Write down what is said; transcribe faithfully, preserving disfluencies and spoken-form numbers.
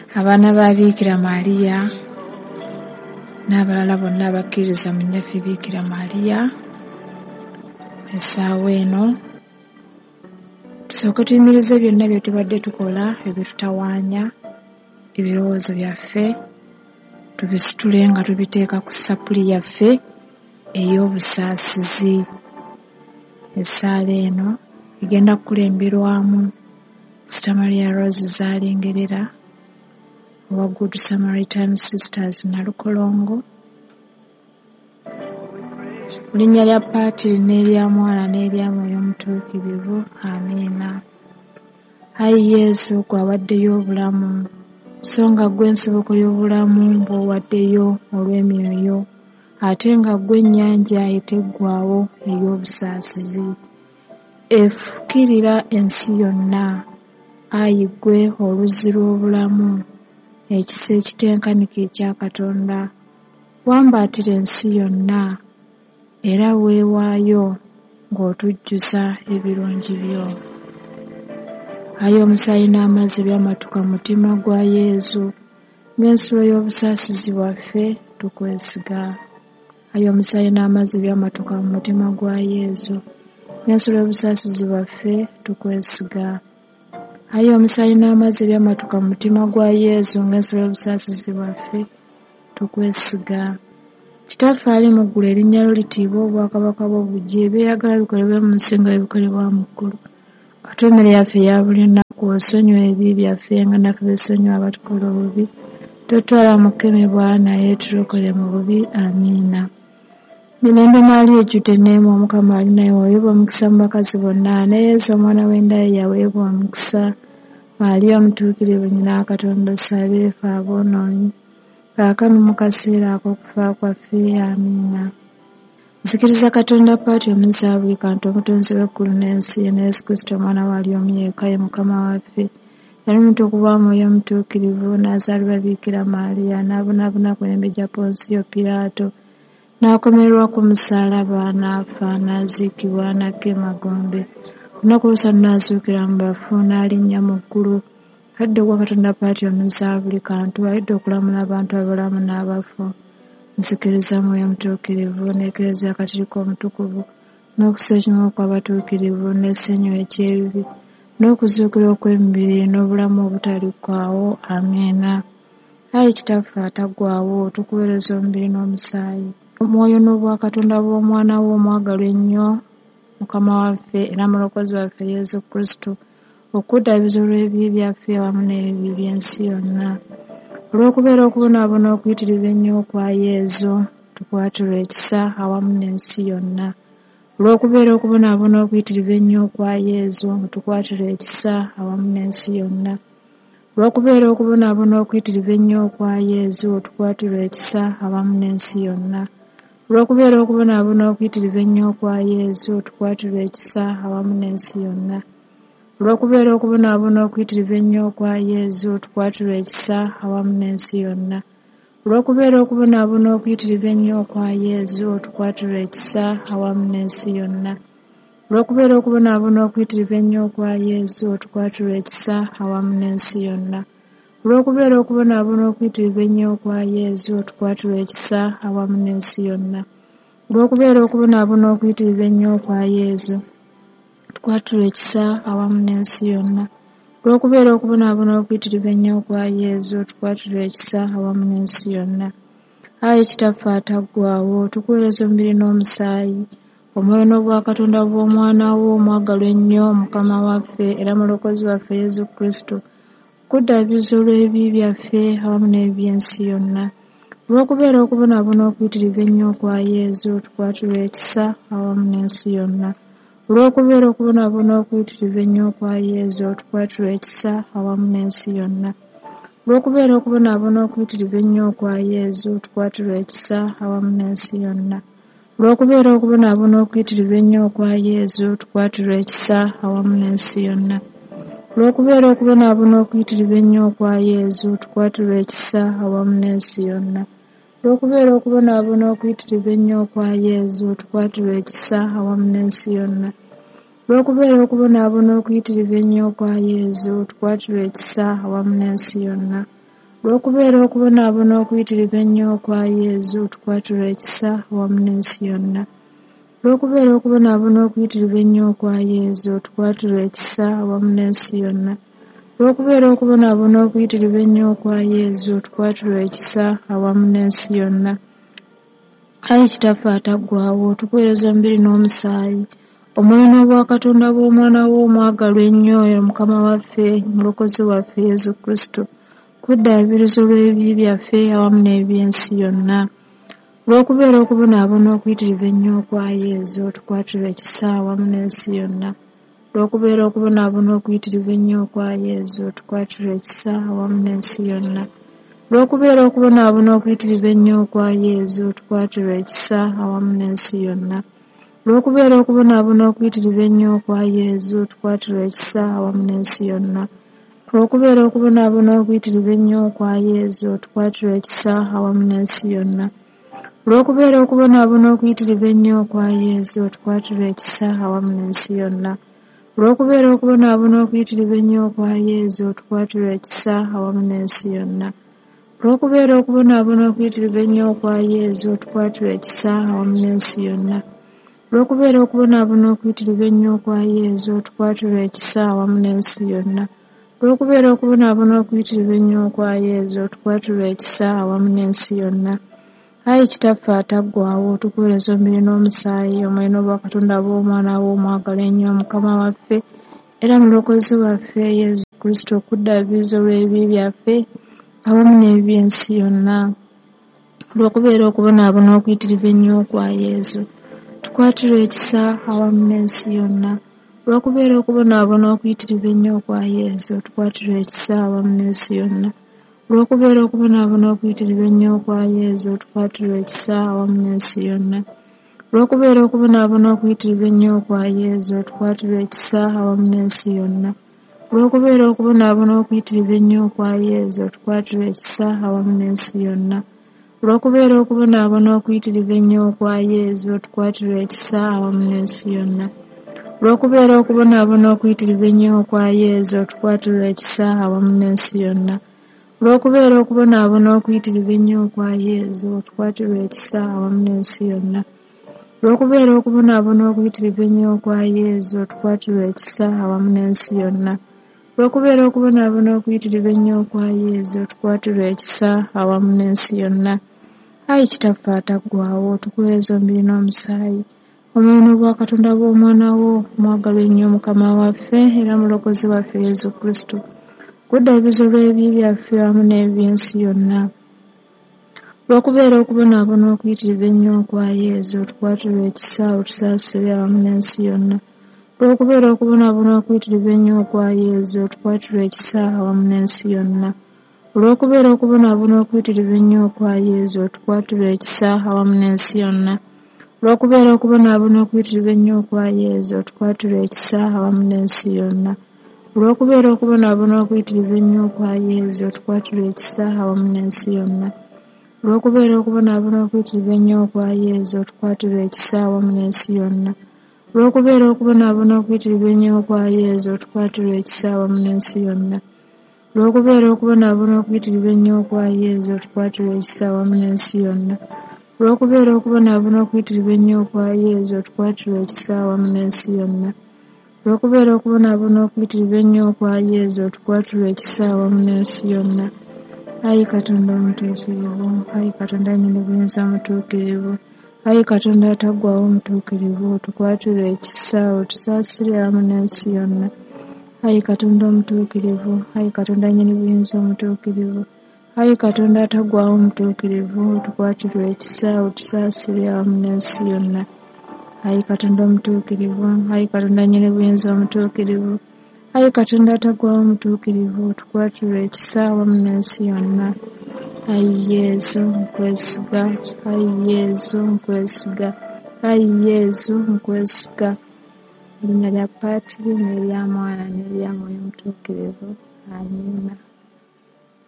abaana ba Biikira Maaliya n'abalala bonna abakkiriza mu nnyaffe Biikira Maaliya. Essaawa eno tusooke tuyimirize byonna bye tubadde tukola ebitutawaanya ebirowoozo byaffe, tubisitule nga tubiteeka ku ssapuli yaffe ey'obusaasizi. Essaala eno egenda kukulemberwamu Sister Maria Rose Zaalengerera owa Good Samaritan Sisters Nalukolongo. Mu linnya lya Paatiri n'erya Mwana n'erya Mwoyo Omutuukirivu, amiina. Ayi Yesu, gwawaddeyo obulamu, so nga ggwe ensoboko y'obulamu bw'owaddeyo olw'emyoyo, ate nga ggwe ennyanja eteggwaawo ey'obusaasizi. Efukirira ensi yonna, ayi ggwe oluzzi lw'obulamu, ekisa ekitenkanika ekya Katonda, wambaatira ensi yonna era weewaayo ng'otujjuza ebirungi byo. Ayi omusaayi n'amazzi byamatuka mu mutima gwa Yesu, ng'ensulo y'obusaasizi bwaffe tukwesiga. Ayi omusaayi n'amazzi byamatuka mu mutima gwa Yesu, ng'ensulo y'obusaasizi bwaffe tukwesiga. Ayi omusaayi n'amazzi byamatuka mu mutima gwa Yesu, ng'ensulo y'obusaasizi bwaffe tukwesiga. Kitaffe ali mu ggulu, erinnya lyo litiibwe, obwakabaka bwo bujje, eby'oyagala bikolebwe mu nsi nga bwe bikolebwa mu ggulu. Katuwa emmere yaffe eya buli lunaku, osonyiwa ebibi byaffe nga naffe bwe tusonyiwa abatukola obubi, totwala mu kukemebwa naye tulokole mu bubi, amiina. Mirembe Maaliya ejjudde enneema, Omukama ali naye, weeweebwa omukisa mu bakazi bonna, ne Yesu omwana w'endaya yaweebwa omukisa. Maaliya omutuukirivu, nnyina wa Katonda, osabe ffe aboonoonyi, kaakano mu kaseera ak'okufa kwaffe, amiina. Nzikiriza Katonda Paatiri omuzi wa buli kantu, omutonzi w'eggulu n'ensi, ne Yesu Kristo omwana waali omu yekka, ye Mukama waffe, yali omuntu okuba Mwoyo Omutuukirivu, n'azaalibwa Biikira Maaliya, n'abonaabona ku mirembe gya Ponsiyo Piraato, n'akomererwa ku musaalaba, n'afa, n'aziikibwa, n'akka emagombe. Olunaku olw'okusatu n'azuukira mu bafu, n'alinnya mu ggulu. Alidde ogwa Katonda Paatiri omuzi wa buli kantu, alidde okulamula abantu abalamu n'abafu. Nzikiriza Mwoyo Omutuukirivu, n'Eklezia Katolika Omutukuvu, n'okusa ekimu kw'abatuukirivu, n'essanyu eky'ebibi, n'okuzuukira okw'emibiri, n'obulamu obutaliggwaawo, amiina. Ayi Kitaffe ataggwaawo, tukuweereza omubiri n'omusaayi, omwoyo n'obwakatonda bw'omwana wo omwagalwa ennyo, Mukama waffe era Mulokozi waffe Yesu Kristo, okuddaabiriza olw'ebibi byaffe awamu n'ebibi by'ensi yonna. Olw'okubeera okubonaabona okuyitirivu ennyo kwa Yesu, tukwatirwa ekisa awamu n'ensi yonna. Olw'okubeera okubonaabona okuyitirivu ennyo kwa Yesu, tukwatirwa ekisa awamu n'ensi yonna. Olw'okubeera okubonaabona okuyitirivu ennyo kwa Yesu, tukwatirwa ekisa awamu n'ensi yonna. Olw'okubeera okubonaabona okuyitirivu ennyo kwa Yesu, tukwatirwa ekisa awamu n'ensi yonna. Olw'okubeera okubonaabona okuyitirivu ennyo kwa Yesu, tukwatirwa ekisa awamu n'ensi yonna. Olw'okubeera okubonaabona okuyitirivu ennyo kwa Yesu, tukwatirwa ekisa awamu n'ensi yonna. Olw'okubeera okubonaabona okuyitirivu ennyo kwa Yesu, tukwatirwa ekisa awamu n'ensi yonna. Olw'okubeera okubonaabona okuyitirivu ennyo kwa Yesu, tukwatirwa ekisa awamu n'ensi yonna. Olw'okubeera okubonaabona okuyitirivu ennyo kwa Yesu, tukwatirwa ekisa awamu n'ensi yonna. Olw'okubeera okubonaabona okuyitirivu ennyo kwa Yesu, tukwatirwa ekisa awamu n'ensi yonna. Ayi Kitaffe ataggwaawo, tukuweereza omubiri n'omusaayi, omwoyo n'obwakatonda bw'omwana wo omwagalwa ennyo, Mukama waffe era Mulokozi waffe Yesu Kristo, okuddaabiriza olw'ebibi byaffe awamu n'ebibi by'ensi yonna. Olw'okubeera okubonaabona okuyitirivu ennyo kwa Yesu, tukwatirwa ekisa awamu n'ensi yonna. Olw'okubeera okubonaabona okuyitirivu ennyo kwa Yesu, tukwatirwa ekisa awamu n'ensi yonna. Olw'okubeera okubonaabona okuyitirivu ennyo kwa Yesu, tukwatirwa ekisa awamu n'ensi yonna. Olw'okubeera okubonaabona okuyitirivu ennyo kwa Yesu, tukwatirwa ekisa awamu n'ensi yonna. Olw'okubeera okubonaabona okuyitirivu ennyo kwa Yesu, tukwatirwa ekisa awamu n'ensi yonna. Olw'okubeera okubonaabona okuyitirivu ennyo kwa Yesu, tukwatirwa ekisa awamu n'ensi yonna. Olw'okubeera okubonaabona okuyitirivu ennyo kwa Yesu, tukwatirwa ekisa awamu n'ensi yonna. olw'okubeera okubonaabona okuyitirivu ennyo okwa Yezu tukwatirwa ekisa awamu n'ensi yonna. olw'okubeera okubonaabona okuyitirivu ennyo okwa Yezu tukwatirwa ekisa awamu n'ensi yonna. olw'okubeera okubonaabona okuyitirivu ennyo okwa Yezu tukwatirwa ekisa awamu n'ensi yonna. Ayi Kitaffe ataggwaawo, tukuweereza omubiri n'omusaayi, omwoyo n'obwakatonda bw'omwana wo omwagalwa ennyo oyo Mukama waffe Omulokozi waffe Yezu Kristo, kuddaabiriza olw'ebibi byaffe awamu n'eby'ensi yonna. olw'okubeera okubonaabona okuyitirivu ennyo okwa Yezu tukwatirwa ekisa awamu n'ensi yonna. olw'okubeera okubonaabona okuyitirivu ennyo okwa Yezu tukwatirwa ekisa awamu n'ensi yonna. olw'okubeera okubonaabona okuyitirivu ennyo okwa Yezu tukwatirwa ekisa awamu n'ensi yonna. olw'okubeera okubonaabona okuyitirivu ennyo okwa Yezu tukwatirwa ekisa awamu n'ensi yonna. olw'okubeera okubonaabona okuyitirivu ennyo okwa Yezu tukwatirwa ekisa awamu n'ensi yonna. olw'okubeera okubonaabona okuyitirivu ennyo okwa Yezu tukwatirwa ekisa awamu n'ensi yonna. olw'okubeera okubonaabona okuyitirivu ennyo okwa Yezu tukwatirwa ekisa awamu n'ensi yonna. olw'okubeera okubonaabona okuyitirivu ennyo okwa Yezu tukwatirwa ekisa awamu n'ensi yonna. olw'okubeera okubonaabona okuyitirivu ennyo okwa Yezu tukwatirwa ekisa awamu n'ensi yonna. olw'okubeera okubonaabona okuyitirivu ennyo okwa Yezu tukwatirwa ekisa awamu n'ensi yonna. Ayi Kitaffe ataggwaawo, tukuweereza omubiri n'omusaayi, omwoyo n'obwakatonda bw'omwana wo omwagalwa ennyo Mukama waffe era Mulokozi waffe Yezu Kristo, okuddaabiriza olw'ebibi byaffe awamu n'eby'ensi yonna. olw'okubeera okubonaabona okuyitirivu ennyo okwa Yezu tukwatirwa ekisa awamu n'ensi yonna. olw'okubeera okubonaabona okuyitirivu ennyo okwa Yezu tukwatirwa ekisa awamu n'ensi yonna. olw'okubeera okubonaabona okuyitirivu ennyo okwa Yezu tukwatirwa ekisa awamu n'ensi yonna. olw'okubeera okubonaabona okuyitirivu ennyo okwa Yezu tukwatirwa ekisa awamu n'ensi yonna. olw'okubeera okubonaabona okuyitirivu ennyo okwa Yezu tukwatirwa ekisa awamu n'ensi yonna. olw'okubeera okubonaabona okuyitirivu ennyo okwa Yezu tukwatirwa ekisa awamu n'ensi yonna. olw'okubeera okubonaabona okuyitirivu ennyo okwa Yezu tukwatirwa ekisa awamu n'ensi yonna. olw'okubeera okubonaabona okuyitirivu ennyo okwa Yezu tukwatirwa ekisa awamu n'ensi yonna. olw'okubeera okubonaabona okuyitirivu ennyo okwa Yezu tukwatirwa ekisa awamu n'ensi yonna. olw'okubeera okubonaabona okuyitirivu ennyo okwa Yezu tukwatirwa ekisa awamu n'ensi yonna. Ayi Kitaffe ataggwaawo, tukuweereza omubiri n'omusaayi, omwoyo n'obwakatonda bw'omwana wo omwagalwa ennyo Mukama waffe era Mulokozi waffe Yezu Kristo, kuddaabiriza olw'ebibi byaffe awamu n'eby'ensi yonna. olw'okubeera okubonaabona okuyitirivu ennyo okwa Yezu tukwatirwa ekisa otusaasire awamu n'ensi yonna. olw'okubeera okubonaabona okuyitirivu ennyo okwa Yezu tukwatirwa ekisa awamu n'ensi yonna. olw'okubeera okubonaabona okuyitirivu ennyo okwa Yezu tukwatirwa ekisa awamu n'ensi yonna. olw'okubeera okubonaabona okuyitirivu ennyo okwa Yezu tukwatirwa ekisa awamu n'ensi yonna. olw'okubeera okubonaabona okuyitirivu ennyo okwa Yezu tukwatirwa ekisa awamu n'ensi yonna. olw'okubeera okubonaabona okuyitirivu ennyo okwa Yezu tukwatirwa ekisa awamu n'ensi yonna. olw'okubeera okubonaabona okuyitirivu ennyo okwa Yezu tukwatirwa ekisa awamu n'ensi yonna. olw'okubeera okubonaabona okuyitirivu ennyo okwa Yezu tukwatirwa ekisa awamu n'ensi yonna. olw'okubeera okubonaabona okuyitirivu ennyo okwa Yezu tukwatirwa ekisa awamu n'ensi yonna. olw'okubeera okubonaabona okuyitirivu ennyo okwa Yezu tukwatirwa ekisa awamu n'ensi yonna. Ayi Katonda omutuukirivu, ayi Katonda nnyini buyinza omutuukirivu, ayi Katonda ataggwaawo omutuukirivu, tukwatirwa ekisa otusaasire awamu n'ensi yonna. Ayi Katonda omutuukirivu, ayi Katonda nnyini buyinza omutuukirivu, ayi Katonda ataggwaawo omutuukirivu, tukwatirwa ekisa otusaasire awamu n'ensi yonna. Ayi Katonda omutuukirivu, ayi Katonda nnyini buyinza omutuukirivu, ayi Katonda ataggwaawo omutuukirivu, tukwatirwa ekisa awamu n'ensi yonna. Ayi Yezu nkwesiga, ayi Yezu nkwesiga, ayi Yezu nkwesiga. Erinnya lya Paatiri n'erya Mwana n'erya Mwoyo Omutuukirivu. Amiina.